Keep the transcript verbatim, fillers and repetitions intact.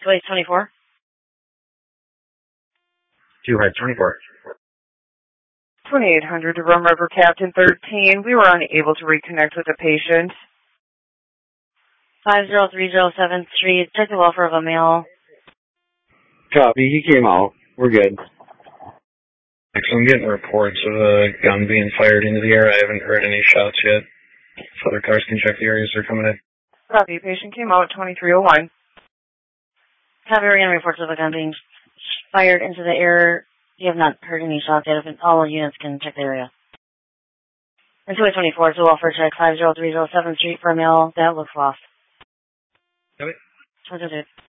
two eight twenty-four. two eight twenty-four. twenty-eight hundred to Rum River Captain thirteen. We were unable to reconnect with the patient. five zero three zero seventh Street. Check the welfare of a male. Copy. He came out. We're good. I'm getting reports of a gun being fired into the air. I haven't heard any shots yet. If other cars can check the areas they're coming in. Copy. Patient came out twenty-three oh one. Copy. We're getting reports of a gun being fired into the air. You have not heard any shots yet. All units can check the area. And two eight twenty-four, it's a welfare check, five zero three zero seventh Street for a male that looks lost. Copy. Sounds good.